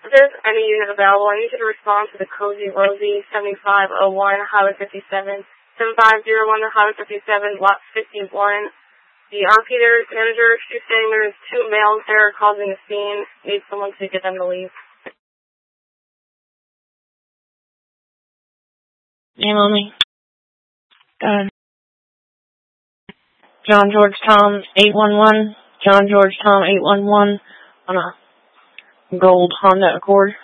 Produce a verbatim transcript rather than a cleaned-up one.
If there's any unit available, I need you to respond to the Cozy Rosie seventy-five oh one, Highway fifty-seven, seven five zero one, Highway fifty-seven, Lot fifty-one. The R P there's manager, she's saying there's two males there causing a scene. Need someone to get them to leave. Name on me. Go ahead. John George Tom eight one one. John George Tom eight one one on a gold Honda Accord.